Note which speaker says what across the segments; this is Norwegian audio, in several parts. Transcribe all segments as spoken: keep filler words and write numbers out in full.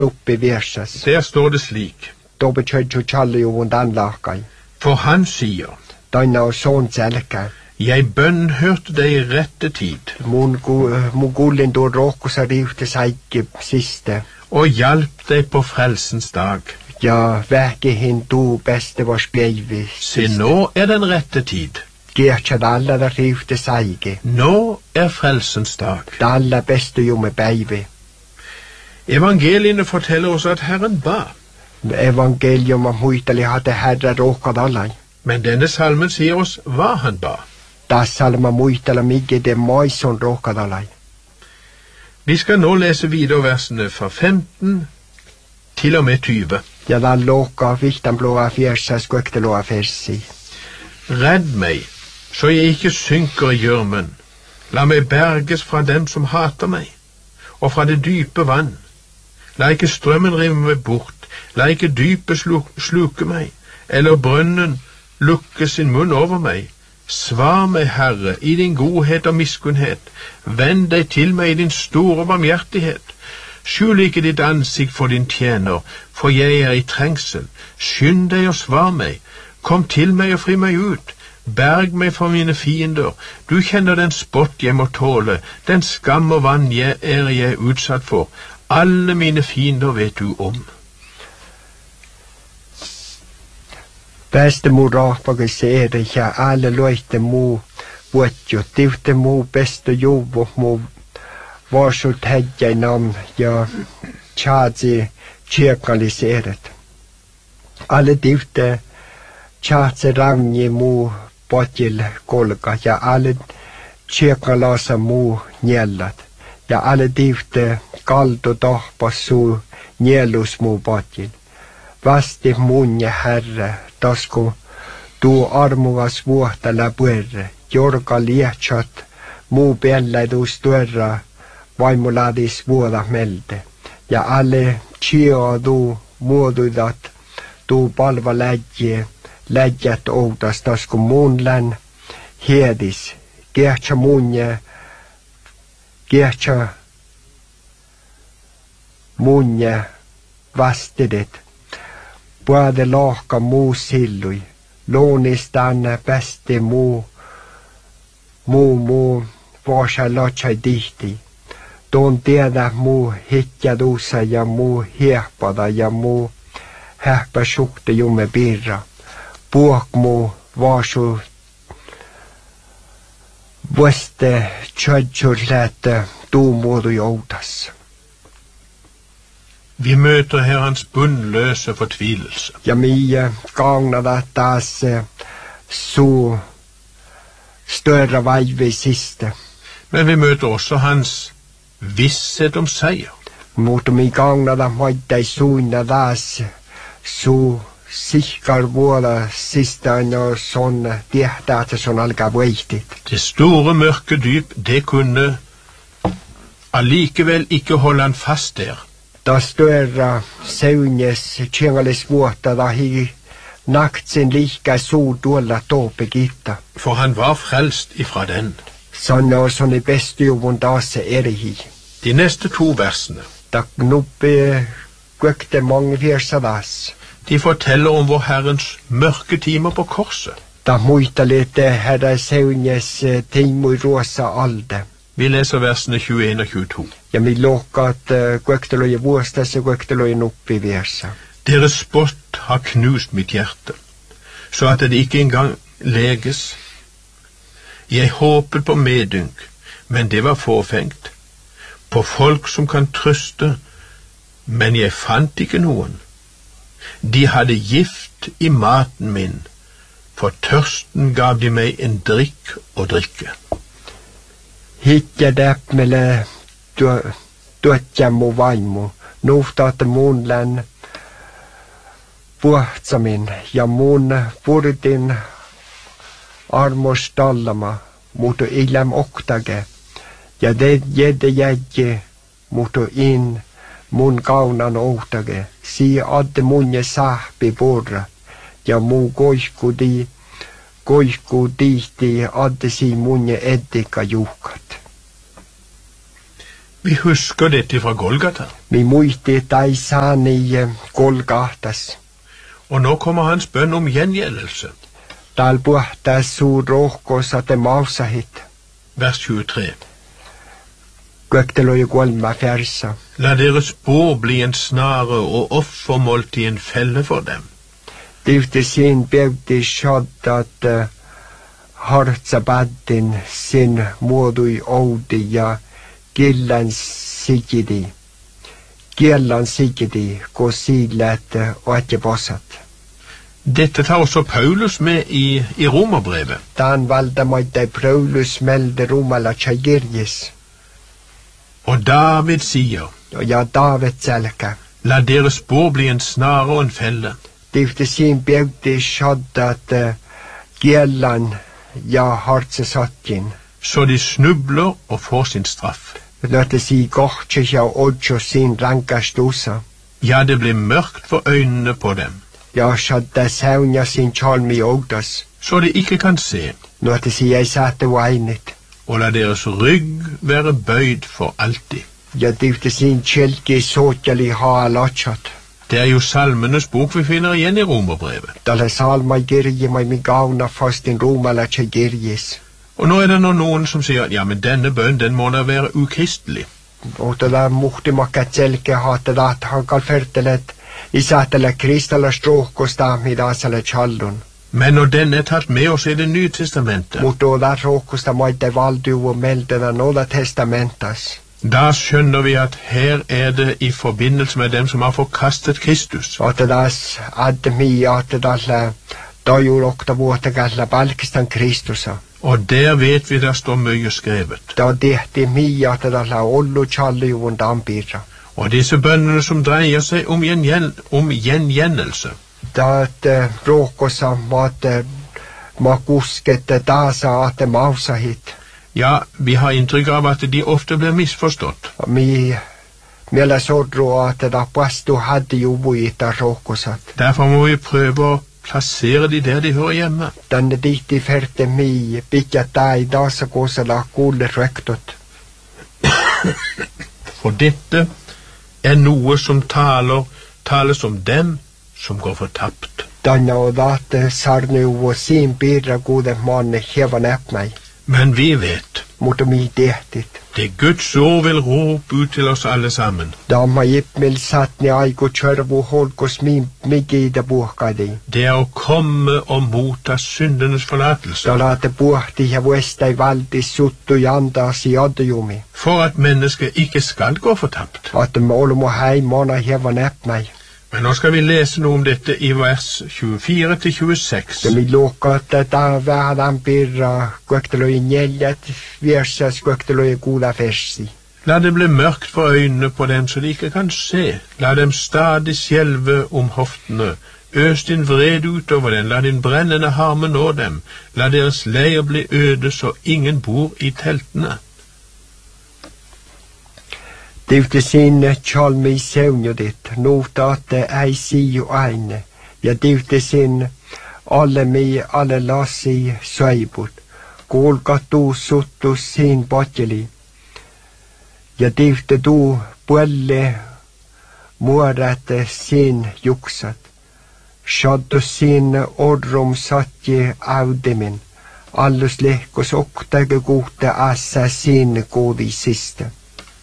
Speaker 1: Uppe versas.
Speaker 2: Der står det slik.
Speaker 1: Då betød Charlie jo vond anlakai.
Speaker 2: For han sier,
Speaker 1: Døgna og sånn selka.
Speaker 2: jeg bønnhørte deg i rette tid,
Speaker 1: Mogulin då råk og sa rivte seg siste.
Speaker 2: og hjalp deg på frelsens dag.
Speaker 1: Ja, vekke hin du beste vars bjeivi.
Speaker 2: Se, nå er den rette tid.
Speaker 1: Gertjad alla der rivte seg.
Speaker 2: Nå er frelsens dag.
Speaker 1: Det alla beste jo med beivi.
Speaker 2: Evangeliene forteller oss at Herren ba.
Speaker 1: Evangelium om huitali hadde herre råkad alla.
Speaker 2: Men denne salmen sier oss hva han ba.
Speaker 1: Da salma muitala migge det maison råkad alla.
Speaker 2: Vi skal nå lese videre versene fra femten til og med tyve.
Speaker 1: Ja, da låka viktan blåa fjersa skøkte låa fersi.
Speaker 2: Redd meg, så jeg ikke synker i gjørmen. La meg berges fra dem som hater meg, og fra det dype vann. La ikke strømmen rive meg bort, la ikke dypet sluk, sluke meg, eller brønnen lukke sin munn over meg. Svar meg, Herre, i din godhet og miskunnhet. Vend deg til meg i din store barmhjertighet. Skjul ikke ditt ansikt for din tjener, for jeg er i trengsel. Skynd deg og svar meg. Kom til meg og fri meg ut. Berg meg for mine fiender. Du kjenner den spott jeg må tåle, den skam og vann jeg er jeg utsatt for. Alle mine fiender vet du om.
Speaker 1: Beste mor rapage ser ikke alle løyte mo våtjo. Divte mo beste jobb og mo var så tegja i namn ja tjadzi tjekaliseret. Alle divte tjadzi rangi mo botjil kolga. Ja alle tjekalasa mo njellat. Ja alle divte kald og dahpa så njelus mo botjil. Vasti munje herre, tasko du armugas vuotala puerre, jorga lietsat, muu piellä du störra, vaimuladis vuoda melde. Ja alle tio du muodudat, du palva lädje, lädjät outas tasko muunlän, hiedis, kehtsä munje, kehtsä munje vastidet. Puade lohka muu sillui, loonistan bästi muu, muu muu vaasa lotsai tihti. Tuon tiedä muu hitjadussa ja muu hiehpada ja muu hähpä sukte jumme pirra. Puok muu vaasu vuoste tjödjurläät tuumuodu joutas.
Speaker 2: Vi møter her hans bunnløse fortvilelse.
Speaker 1: Ja mie gagnada taas så større veive siste.
Speaker 2: Men vi møter også hans visshet om seier.
Speaker 1: Mutta mi gagnada maittai suinna taas så sikkar vuoda sista no son tiehtä että son alkaa voitit.
Speaker 2: Det store mørke dyp, det kunne allikevel ikke holde han fast der.
Speaker 1: Da større saunjes tjengalis vuotta da hi naktsin lika så tuolla tope gitta.
Speaker 2: For han var frelst ifra den.
Speaker 1: Sånn og sånn i beste jobben da se erihi.
Speaker 2: De neste to versene,
Speaker 1: Da knuppe gøkte mange fjersadas.
Speaker 2: de forteller om vår Herrens mørke timer på korset.
Speaker 1: Da muita lite herra saunjes timui rosa alde.
Speaker 2: Vi leser versene tjueen og tjueto.
Speaker 1: Ja mi låkat gøkteloje vuostas og gøkteloje nuppi versa.
Speaker 2: Deres spott har knust mitt hjerte, så at det ikke engang leges. Jeg håpet på medynk, men det var fåfengt. På folk som kan trøste, men jeg fant ikke noen. De hadde gift i maten min, for tørsten gav de meg en drikk å drikke.
Speaker 1: Hittja täppmele tuotjamu vaimu, nuhtaatte muunlän puhtsamin ja muun purtin armostallama, mutta ilm oktage, ja det jedde jädje, mutta in mun kaunan ohtage, si adde munje sahpi porra, ja muu koisku di, koisku tihti adde si munje eddika juhkat.
Speaker 2: Vi husker dette fra Golgata.
Speaker 1: Vi muisti tai saani Golgatas.
Speaker 2: Og nå kommer hans bønn om gjengjeldelse.
Speaker 1: Tal puhta suu rohkosa te mausahit.
Speaker 2: Vers tjuetre.
Speaker 1: Kökteloju kolma versa.
Speaker 2: La deres bord bli en snare og offermåltid en felle for dem.
Speaker 1: Tifti sin peuti shoddat uh, hartsabaddin sin muodui oudi ja killan sikidi. Kiellan sikidi, ko siilät oatje posat.
Speaker 2: Dette tar også Paulus med i, i Romerbrevet.
Speaker 1: Tan valdamoite Paulus melde rumala tjagirjes.
Speaker 2: Og David sier,
Speaker 1: Ja David selkä.
Speaker 2: la deres bord bli en snare og en felle.
Speaker 1: Tifti sin peuti shoddat uh, kiellan ja hartsasatjin.
Speaker 2: Så de snubler og får sin straff.
Speaker 1: Løtte si gohtje ja odjo sin rankastusa.
Speaker 2: Ja, det blir mørkt for øynene på dem,
Speaker 1: Ja shodda saunja sin chalmi oudas.
Speaker 2: så de ikke kan se,
Speaker 1: Løtte si ei saate vainit.
Speaker 2: og la deres rygg være bøyd for alltid.
Speaker 1: Ja tifti sin kjelki sotjali haa lochat.
Speaker 2: Det er jo Salmenes bok vi finner igjen i Romerbrevet.
Speaker 1: Tällä salma kirje mai mi gauna fastin rumala tjegirjes.
Speaker 2: Og nå er det nå noen som sier, ja, men denne bønn, den må da være ukristelig.
Speaker 1: Och tällä muhti makkat selke haatte taat hankal fertelet. Isäätellä kristalla strohkosta midaselle challun.
Speaker 2: Men når den er tatt med oss i Det nye testamentet,
Speaker 1: Mutta oda rohkosta maite valdu og meldena noda testamentas.
Speaker 2: da skjønner vi at her er det i forbindelse med dem som har forkastet Kristus.
Speaker 1: Och tädas admi att tällä tajur okta vuotta kalla palkistan Kristusa.
Speaker 2: Og der vet vi det står mye skrevet.
Speaker 1: Da tehti mi att tällä ollu challiuvun dampira.
Speaker 2: Og disse bønnene som dreier seg om, gjengjen, om gjengjeldelse,
Speaker 1: Da että rohkosa maate ma kuskette taasa att mausahit.
Speaker 2: ja, vi har inntrykk av at de ofte blir misforstått.
Speaker 1: Mi meillä sodru att tätä pastu hade juvuita rohkosat.
Speaker 2: Derfor må vi prøve å plassere de der de hører hjemme.
Speaker 1: Tänne dihti ferte mi pitkä tai taasa kosala kuulle rektot.
Speaker 2: For dette er noe som taler, tales om dem som går fortapt.
Speaker 1: Tänne on tahte sarniuvo siin piirra kuuden maanne hievan äpmäi.
Speaker 2: Men vi vet,
Speaker 1: Mutta mi tehtit.
Speaker 2: det Guds ord vil rope ut til oss alle sammen.
Speaker 1: Damma jippmil satni aiku tjörvu holkos mi migiida puhkadi.
Speaker 2: Det er å komme og motta syndenes forlatelse,
Speaker 1: Da laate puhti ja vuestai valtis suttu ja antaasi adjumi.
Speaker 2: for at mennesket ikke skal gå fortapt.
Speaker 1: Att me olmo häimona hievan äpmäi.
Speaker 2: Men nå skal vi lese noe om dette i vers tjuefire til tjueseks.
Speaker 1: Ja mi luokka, että tää vähän pirra kuekteloi neljät viersas kuekteloi kuuda versi.
Speaker 2: La det bli mørkt for øynene på dem så de ikke kan se. La dem stadig skjelve om hoftene. Øs din vred utover dem, la din brennende harme nå dem. La deres leir bli øde så ingen bor i teltene.
Speaker 1: Tifti sinne chalmi seunjudit, nuuta atte ei siiju aine. Ja tifti sinne alle mi alle lasi söibut. Kuulka tuu suttu siin potjeli. Ja tifti tuu puelle muodate siin juksat. Shaddu siin odrum satji audimin. Allus lehkos oktake kuhte assa siin kuudisiste.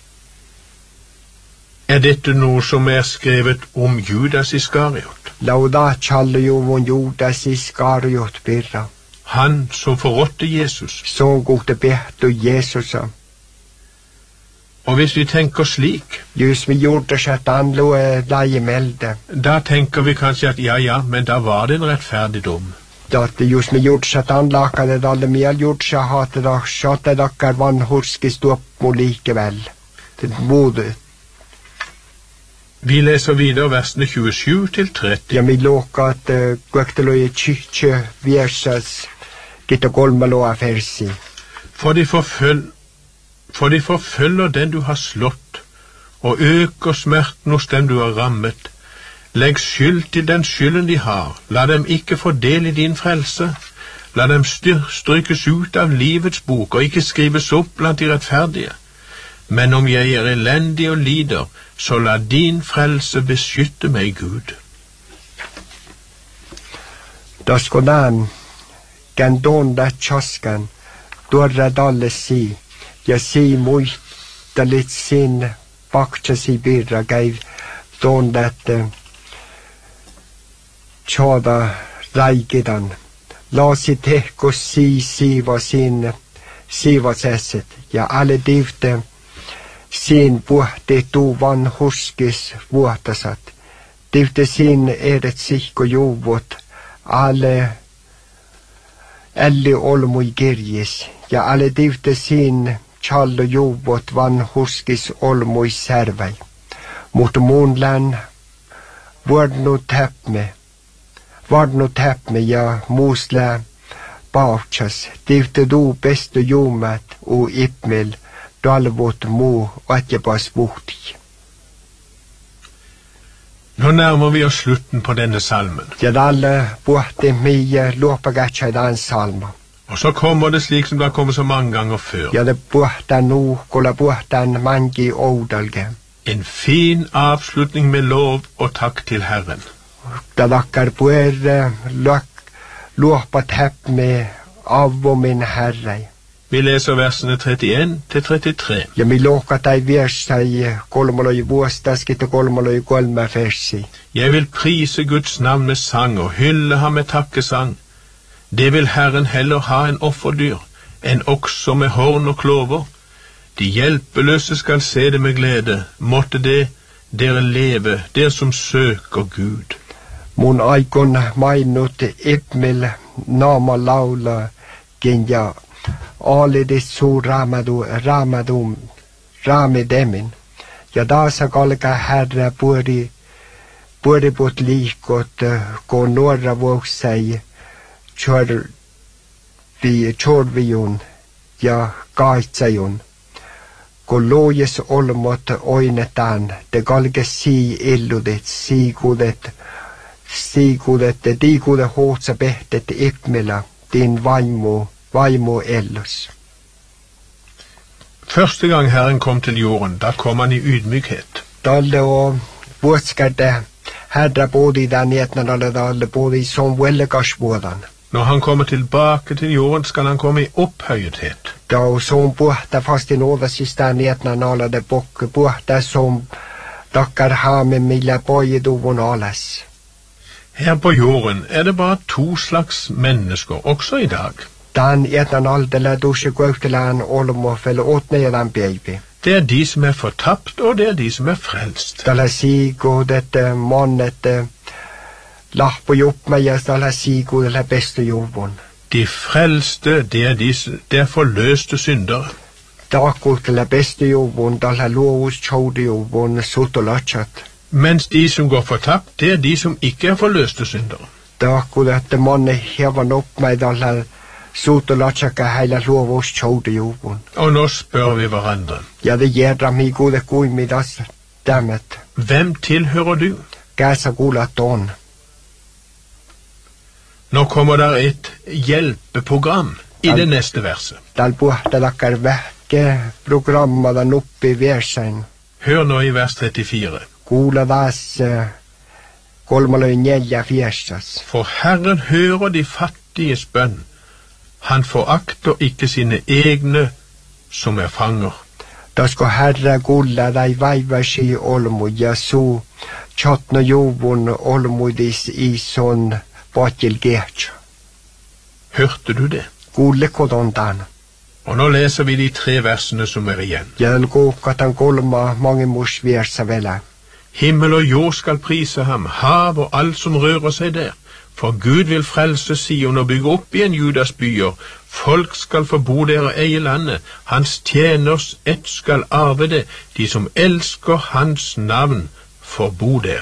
Speaker 2: Er dette noe som er skrevet om Judas Iskariot?
Speaker 1: Lauda challujuvun Judas Iskariot pirra.
Speaker 2: Han som forrådte Jesus.
Speaker 1: Sån kuhte pehtu Jeesusa.
Speaker 2: Og hvis vi tenker slik,
Speaker 1: Just mi gjorde sig att han låg lajemelde.
Speaker 2: da tenker vi kanskje at ja, ja, men da var det en rettferdig dom.
Speaker 1: Att just mi gjorde sig att han lakade alle mel gjorde sig hate da schatte dakkar vanhurski stopp mo likevel. Det både.
Speaker 2: Vi leser videre versene tjuesju til tretti.
Speaker 1: Ja mi loka att kuekteloje chiche viersas kita kolma loa versi.
Speaker 2: For de, forføl for de forfølger den du har slått, og øker smerten hos den du har rammet. Legg skyld til den skylden de har. La dem ikke få del i din frelse. La dem styr strykes ut av livets bok, og ikke skrives opp blant de rettferdige. Men om jeg er elendig og lider, så la din frelse beskytte meg, Gud.
Speaker 1: Da skodan kan donda tjoskan, dorra dalle si, ja si muista lit sin bakcha si birra gaiv dondat tjada raigidan. Lasi tehko si siva sin siva sesset, ja alle divte sin puhti tuvan huskis vuotasat. Divte sin eret sihko juvut, alle elli olmui kirjis, ja alle divte sin challo juvut van huskis olmui särvei. Mutta mun län vuodnu täpme, vuodnu täpme ja muusla pautsas, divte du bestu jumat u ipmil, dalvot mu atjepas vuhti.
Speaker 2: Nå nærmer vi oss slutten på denne salmen.
Speaker 1: Ja alle puhti mie luopagatsa dan salma.
Speaker 2: Og så kommer det slik som det har kommet så mange ganger før.
Speaker 1: Ja det puhta nu, kolla puhtan mangi oudalge.
Speaker 2: En fin avslutning med lov og takk til Herren.
Speaker 1: Da dakkar puer luopat hepp med avvo min herre.
Speaker 2: Vi leser versene trettien til trettitre.
Speaker 1: Ja mi lokat ei versai kolmoloi vuostaskit og kolmoloi kolme versi.
Speaker 2: Jeg vil prise Guds navn med sang og hylle ham med takkesang. Det vil Herren heller ha en offerdyr, enn også med horn og klover. De hjelpeløse skal se det med glede. Måtte det dere leve, dere som søker Gud.
Speaker 1: Mun aikon mainut ipmil nama laula genja alidis su ramadu ramadum ramidemin. Ja daasa kalka herra puori puori put liikot ko nuorra vuoksai chor vi chorviun ja kaitsajun. Kun loojes olmot oinetaan, te kalke sii illudet, siikudet, siikudet, tiikude hootsa pehtet ipmila, din vaimu, vaimu ellus.
Speaker 2: Første gang Herren kom til jorden, da kom han i ydmykhet.
Speaker 1: Dalle og vuotskade, herra både i den etnadalle dalle, både i som vellegasvuodan.
Speaker 2: Når han kommer tilbake til jorden, skal han komme i opphøyethet.
Speaker 1: Da og som puhta fast i nådasistan etnadalla de bok, puhta som dakkar hame milla pojeduvun alas.
Speaker 2: Her på jorden er det bare to slags mennesker, også i dag.
Speaker 1: Dan etnadalla dusje kvøktelan olmofel åtnedan baby.
Speaker 2: Det er de som er fortapt, og det er de som er frelst.
Speaker 1: Dalla sigo dette monnet lahpo juppmajas dalla sigo dalla beste juvun.
Speaker 2: De frelste, det er, de, det er forløste syndere.
Speaker 1: Dakul dalla beste juvun dalla lovus tjode juvun sutolachat.
Speaker 2: Mens de som går fortapt, det er de som ikke er forløste syndere.
Speaker 1: Dakul dette monne hevan oppmai dalla sutolachaka heila lovus tjode juvun.
Speaker 2: Og nå spør vi hverandre.
Speaker 1: Ja det gjerra mi gode kuimidas damet.
Speaker 2: Hvem tilhører du?
Speaker 1: Gasa gula ton.
Speaker 2: Nå kommer der et hjelpeprogram i det neste verset.
Speaker 1: Dal puhta dakkar vekke programmadan oppi versen.
Speaker 2: Hør nå i vers trettifire.
Speaker 1: Gula das kolmaløy njelja fjersas.
Speaker 2: For Herren hører de fattiges bønn. Han forakter ikke sine egne som er fanger.
Speaker 1: Da skal Herre gulla dei vaivasi olmu ja su tjotna jovun olmudis i sånn bakil gertja.
Speaker 2: Hørte du det?
Speaker 1: Gulle kodondan.
Speaker 2: Og nå leser vi de tre versene som er igjen.
Speaker 1: Jæl gåkatan kolma mange mors versa vela.
Speaker 2: Himmel og jord skal prise ham, hav og alt som rører seg der. For Gud vil frelse Sion og bygge opp igjen Judas byer. Folk skal få bo der og eie landet. Hans tjeners ett skal arve det. De som elsker hans navn får bo der.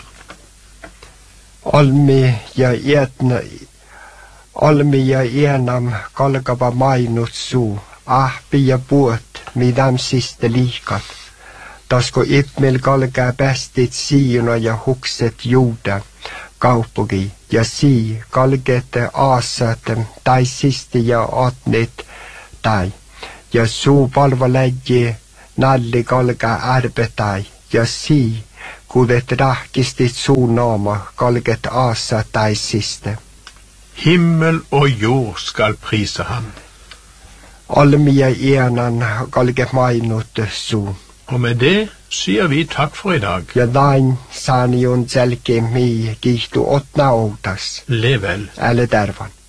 Speaker 1: Almi ja etna, almi ja enam kalkaba mainut su, ahpi ja puot, midam siste liikat. Tasko ipmil kalkaa päästit siina ja hukset juuda, kaupugi, ja sii kalket aasat, tai sisti ja atnit tai, ja suu palva läji nalli kalga arbetai ja si, kudet rahkistit suun naama kalget aassa täissiste.
Speaker 2: Himmel og jord skal prise ham.
Speaker 1: Almia ienan kalge mainut suun.
Speaker 2: Og med det sier vi takk for i dag.
Speaker 1: Ja näin saani on selkeä mi kihtu otna outas.
Speaker 2: Lev vel.
Speaker 1: Älä tervan.